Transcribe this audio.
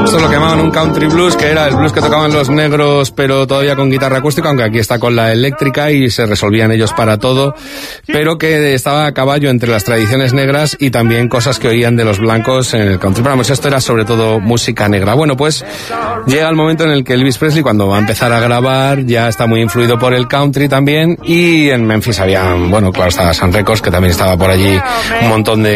Esto es lo que llamaban un country blues, que era el blues que tocaban los negros, pero todavía con guitarra acústica, aunque aquí está con la eléctrica y se resolvían ellos para todo, pero que estaba a caballo entre las tradiciones negras y también cosas que oían de los blancos en el country. Pero vamos, esto era sobre todo música negra. Bueno, pues llega el momento en el que Elvis Presley, cuando va a empezar a grabar, ya está muy influido por el country también, y en Memphis había, bueno, claro, estaba Sun Records, que también estaba por allí un montón de